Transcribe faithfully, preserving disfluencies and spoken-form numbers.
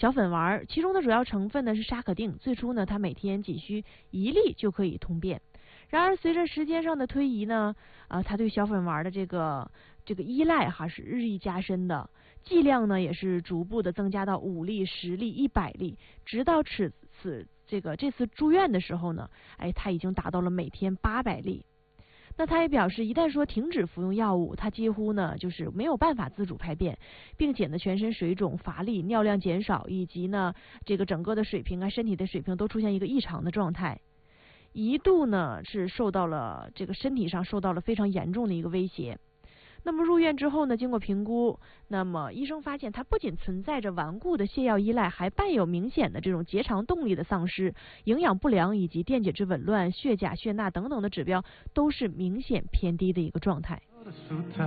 小粉丸，其中的主要成分呢是沙可定。最初呢，他每天仅需一粒就可以通便。然而，随着时间上的推移呢，啊、呃，他对小粉丸的这个这个依赖哈是日益加深的，剂量呢也是逐步的增加到五粒、十粒、一百粒，直到此此这个这次住院的时候呢，哎，他已经达到了每天八百粒。那他也表示，一旦说停止服用药物，他几乎呢就是没有办法自主排便，并且呢全身水肿、乏力、尿量减少，以及呢这个整个的水平啊、身体的水平都出现一个异常的状态。一度呢是受到了这个身体上受到了非常严重的一个威胁。那么入院之后呢，经过评估，那么医生发现他不仅存在着顽固的泻药依赖，还伴有明显的这种结肠动力的丧失、营养不良以及电解质紊乱、血钾、血钠等等的指标都是明显偏低的一个状态。